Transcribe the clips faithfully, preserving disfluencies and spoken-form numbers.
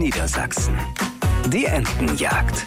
Niedersachsen. Die Entenjagd.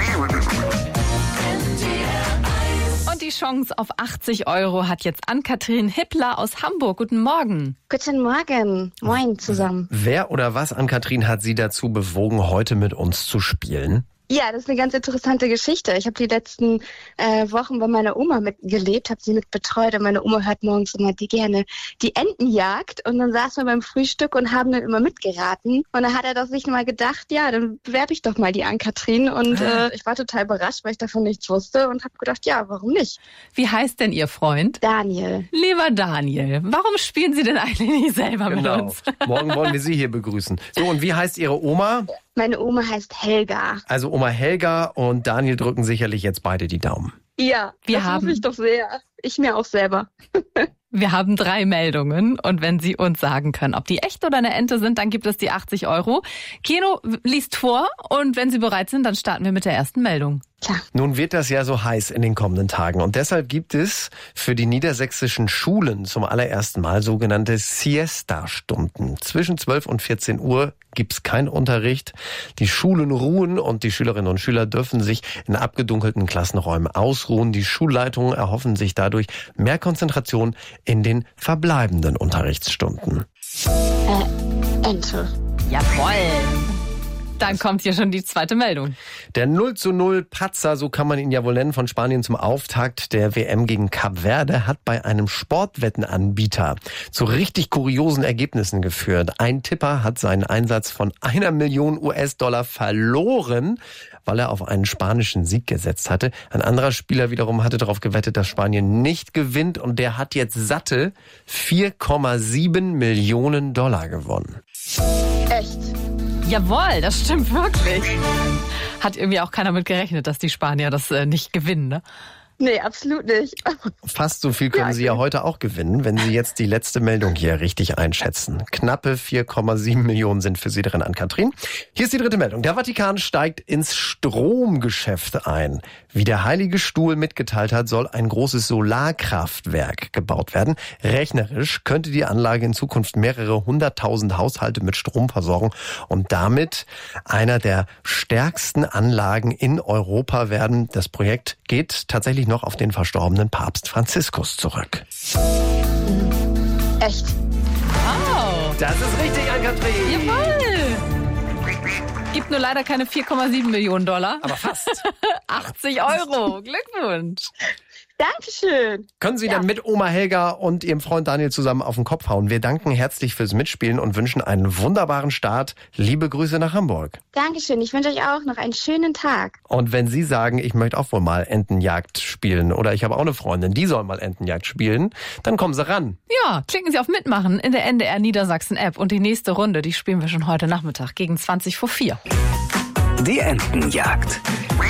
Und die Chance auf achtzig Euro hat jetzt Ann-Kathrin Hippler aus Hamburg. Guten Morgen. Guten Morgen. Moin zusammen. Wer oder was, Ann-Kathrin, hat Sie dazu bewogen, heute mit uns zu spielen? Ja, das ist eine ganz interessante Geschichte. Ich habe die letzten äh, Wochen bei meiner Oma mitgelebt, habe sie mit betreut und meine Oma hört morgens immer die gerne die Entenjagd und dann saßen wir beim Frühstück und haben dann immer mitgeraten und dann hat er doch sich mal gedacht, ja, dann bewerbe ich doch mal die Ann-Kathrin und äh, ich war total überrascht, weil ich davon nichts wusste und habe gedacht, ja, warum nicht? Wie heißt denn Ihr Freund? Daniel. Lieber Daniel, warum spielen Sie denn eigentlich nicht selber Genau. mit uns? Morgen wollen wir Sie hier begrüßen. So, und wie heißt Ihre Oma? Meine Oma heißt Helga. Also Oma Helga und Daniel drücken sicherlich jetzt beide die Daumen. Ja, Wir das haben- hoffe ich doch sehr. Ich mir auch selber. Wir haben drei Meldungen und wenn Sie uns sagen können, ob die echt oder eine Ente sind, dann gibt es die achtzig Euro. Keno liest vor und wenn Sie bereit sind, dann starten wir mit der ersten Meldung. Klar. Nun wird das ja so heiß in den kommenden Tagen und deshalb gibt es für die niedersächsischen Schulen zum allerersten Mal sogenannte Siesta-Stunden. Zwischen zwölf und vierzehn Uhr gibt's keinen Unterricht. Die Schulen ruhen und die Schülerinnen und Schüler dürfen sich in abgedunkelten Klassenräumen ausruhen. Die Schulleitungen erhoffen sich dadurch mehr Konzentration in den verbleibenden Unterrichtsstunden. Äh, Ente. Jawohl. Dann kommt hier schon die zweite Meldung. Der null zu null Patzer, so kann man ihn ja wohl nennen, von Spanien zum Auftakt der W M gegen Kap Verde hat bei einem Sportwettenanbieter zu richtig kuriosen Ergebnissen geführt. Ein Tipper hat seinen Einsatz von einer Million U S-Dollar verloren, weil er auf einen spanischen Sieg gesetzt hatte. Ein anderer Spieler wiederum hatte darauf gewettet, dass Spanien nicht gewinnt und der hat jetzt satte vier Komma sieben Millionen Dollar gewonnen. Echt? Jawohl, das stimmt wirklich. Hat irgendwie auch keiner mit gerechnet, dass die Spanier das äh, nicht gewinnen, ne? Nee, absolut nicht. Fast so viel können Ja, Sie ja heute auch gewinnen, wenn Sie jetzt die letzte Meldung hier richtig einschätzen. Knappe vier Komma sieben Millionen sind für Sie drin, Ann-Kathrin. Hier ist die dritte Meldung. Der Vatikan steigt ins Stromgeschäft ein. Wie der Heilige Stuhl mitgeteilt hat, soll ein großes Solarkraftwerk gebaut werden. Rechnerisch könnte die Anlage in Zukunft mehrere hunderttausend Haushalte mit Strom versorgen und damit einer der stärksten Anlagen in Europa werden. Das Projekt geht tatsächlich noch auf den verstorbenen Papst Franziskus zurück. Echt? Oh, Das ist richtig, Ann-Kathrin. jawohl. Gibt nur leider keine vier Komma sieben Millionen Dollar. Aber fast. achtzig Euro. Glückwunsch. Dankeschön. Können Sie dann mit Oma Helga und Ihrem Freund Daniel zusammen auf den Kopf hauen. Wir danken herzlich fürs Mitspielen und wünschen einen wunderbaren Start. Liebe Grüße nach Hamburg. Dankeschön. Ich wünsche euch auch noch einen schönen Tag. Und wenn Sie sagen, ich möchte auch wohl mal Entenjagd spielen oder ich habe auch eine Freundin, die soll mal Entenjagd spielen, dann kommen Sie ran. Ja, klicken Sie auf Mitmachen in der N D R Niedersachsen App und die nächste Runde, die spielen wir schon heute Nachmittag gegen zwanzig vor vier. Die Entenjagd.